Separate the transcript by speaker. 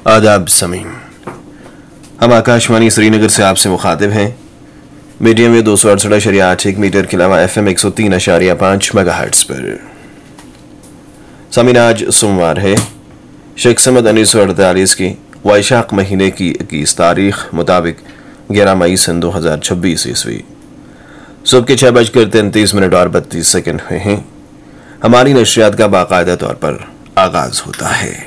Speaker 1: आदाब समीम, हम आकाशवाणी श्रीनगर से आपसे मुखातिब हैं। मीडियम वेव 268.8 मीटर के अलावा FM 103.5 मेगाहर्ट्ज पर। समीन, आज सोमवार है, शेख समद 1948 की वैशाख महीने की 21 तारीख मुताबिक 11 मई सन 2026 ईस्वी। सुबह के 6:33 और 32 सेकंड हुए हैं। हमारी नशरियात का बाकायदा तौर पर आगाज होता है।